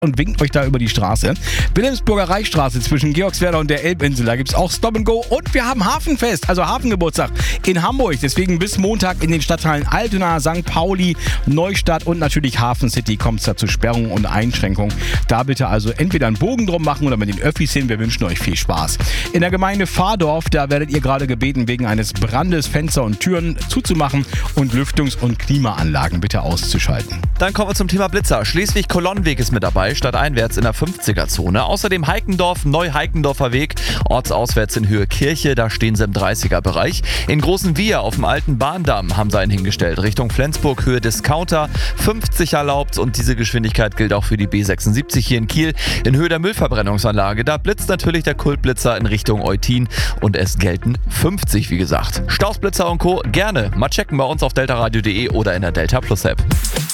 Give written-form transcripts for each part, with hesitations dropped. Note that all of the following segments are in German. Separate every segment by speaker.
Speaker 1: und winkt euch da über die Straße. Wilhelmsburger Reichsstraße zwischen Georgswerda und der Elbinsel. Da gibt es auch Stop and Go. Und wir haben Hafenfest, also Hafengeburtstag in Hamburg. Deswegen bis Montag in den Stadtteilen Altona, St. Pauli, Neustadt und natürlich Hafen City kommt es da zu Sperrungen und Einschränkungen. Da bitte also entweder einen Bogen drum machen oder mit den Öffis hin. Wir wünschen euch viel Spaß. In der Gemeinde Fahrdorf, da werdet ihr gerade gebeten, wegen eines Brandes Fenster und Türen zuzumachen und Lüftungs- und Klimaanlagen bitte auszuschalten.
Speaker 2: Dann kommen wir zum Thema Blitzer. Schleswig-Kolonnenweg ist mit dabei, stadteinwärts in der 50er-Zone. Außerdem Heikendorf, Neu-Heikendorfer Weg, ortsauswärts in Höhe Kirche, da stehen sie im 30er-Bereich. In Großen Wier auf dem alten Bahndamm haben sie einen hingestellt. Richtung Flensburg, Höhe Discounter, 50 erlaubt und diese Geschwindigkeit gilt auch für die B76 hier in Kiel. In Höhe der Müllverbrennungsanlage, da blitzt natürlich der Kultblitzer in Richtung Eutin und es gelten 50, wie gesagt. Stausblitzer und Co. gerne mal checken bei uns auf deltaradio.de oder in der Delta Plus App.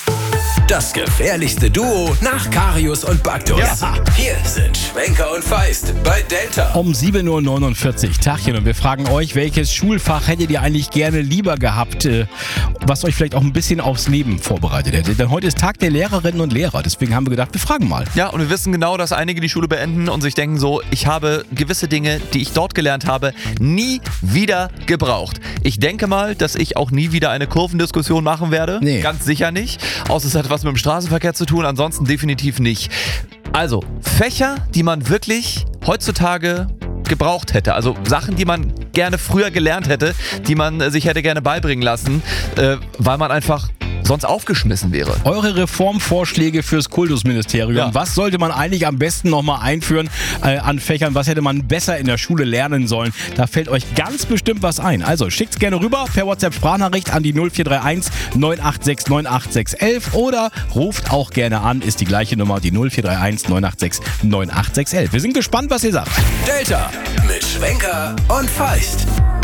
Speaker 3: Das gefährlichste Duo nach Karius und Baktus.
Speaker 1: Ja.
Speaker 3: Hier sind Schwenker und Feist bei Delta.
Speaker 1: Um 7.49 Uhr, Tagchen, und wir fragen euch, welches Schulfach hättet ihr eigentlich gerne lieber gehabt, was euch vielleicht auch ein bisschen aufs Leben vorbereitet hätte. Denn heute ist Tag der Lehrerinnen und Lehrer, deswegen haben wir gedacht, wir fragen mal.
Speaker 2: Ja, und wir wissen genau, dass einige die Schule beenden und sich denken so, ich habe gewisse Dinge, die ich dort gelernt habe, nie wieder gebraucht. Ich denke mal, dass ich auch nie wieder eine Kurvendiskussion machen werde.
Speaker 1: Nee.
Speaker 2: Ganz sicher nicht. Außer es hat was mit dem Straßenverkehr zu tun, ansonsten definitiv nicht. Also, Fächer, die man wirklich heutzutage gebraucht hätte. Also Sachen, die man gerne früher gelernt hätte, die man sich hätte gerne beibringen lassen, weil man einfach sonst aufgeschmissen wäre.
Speaker 1: Eure Reformvorschläge fürs Kultusministerium.
Speaker 2: Ja.
Speaker 1: Was sollte man eigentlich am besten nochmal einführen an Fächern? Was hätte man besser in der Schule lernen sollen? Da fällt euch ganz bestimmt was ein. Also schickt's gerne rüber per WhatsApp-Sprachnachricht an die 0431 986 98611 oder ruft auch gerne an, ist die gleiche Nummer, die 0431 986 98611. Wir sind gespannt, was ihr sagt.
Speaker 3: Delta mit Schwenker und Feist.